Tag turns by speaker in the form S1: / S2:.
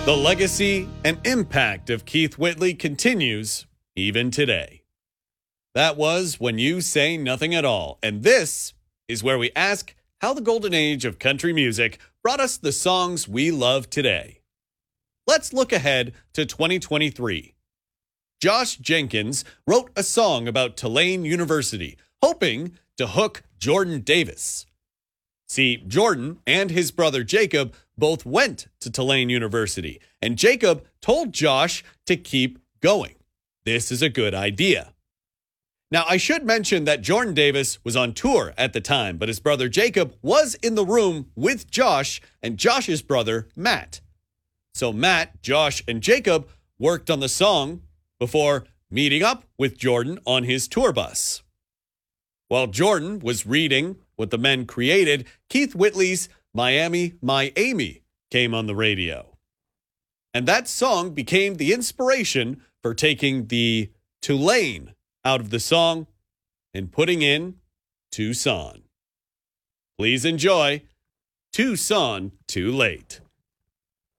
S1: The legacy and impact of Keith Whitley continues even today. That was When You Say Nothing at All, and this is where we ask how the golden age of country music brought us the songs we love today. Let's look ahead to 2023. Josh Jenkins wrote a song about Tulane University, hoping to hook Jordan Davis. See, Jordan and his brother Jacob both went to Tulane University, and Jacob told Josh to keep going. This is a good idea. Now, I should mention that Jordan Davis was on tour at the time, but his brother Jacob was in the room with Josh and Josh's brother, Matt. So Matt, Josh, and Jacob worked on the song before meeting up with Jordan on his tour bus. While Jordan was reading what the men created, Keith Whitley's Miami, My Amy came on the radio. And that song became the inspiration for taking the Tulane out of the song and putting in Tucson. Please enjoy Tucson Too Late.